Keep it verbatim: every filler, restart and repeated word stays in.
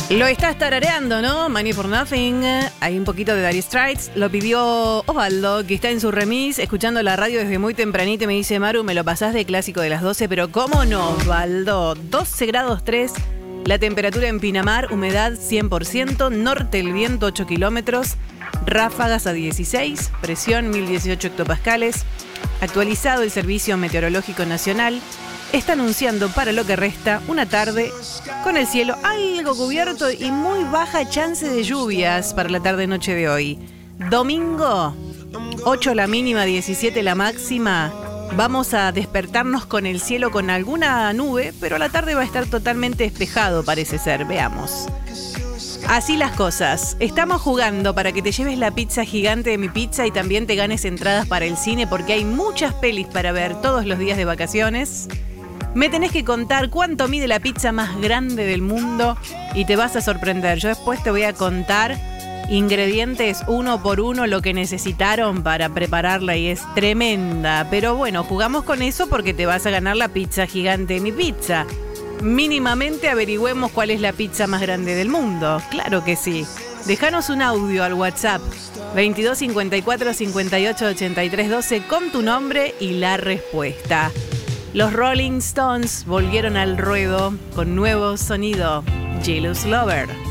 Lo estás tarareando, ¿no? Money for Nothing. Hay un poquito de Dire Straits. Lo pidió Osvaldo, que está en su remis, escuchando la radio desde muy tempranito. Y me dice, Maru, me lo pasás de clásico de las doce. Pero ¿cómo no, Osvaldo? doce grados tres. La temperatura en Pinamar, humedad cien por ciento. Norte el viento ocho kilómetros. Ráfagas a dieciséis. Presión mil dieciocho hectopascales. Actualizado el Servicio Meteorológico Nacional. Está anunciando para lo que resta una tarde con el cielo algo cubierto y muy baja chance de lluvias para la tarde-noche de hoy. Domingo, ocho la mínima, diecisiete la máxima. Vamos a despertarnos con el cielo con alguna nube, pero la tarde va a estar totalmente despejado, parece ser. Veamos. Así las cosas. Estamos jugando para que te lleves la pizza gigante de Mi Pizza y también te ganes entradas para el cine, porque hay muchas pelis para ver todos los días de vacaciones. Me tenés que contar cuánto mide la pizza más grande del mundo y te vas a sorprender. Yo después te voy a contar ingredientes uno por uno, lo que necesitaron para prepararla, y es tremenda. Pero bueno, jugamos con eso porque te vas a ganar la pizza gigante de Mi Pizza. Mínimamente averigüemos cuál es la pizza más grande del mundo. Claro que sí. Déjanos un audio al WhatsApp veintidós cincuenta y cuatro cincuenta y ocho ochenta y tres doce con tu nombre y la respuesta. Los Rolling Stones volvieron al ruedo con nuevo sonido, Jealous Lover.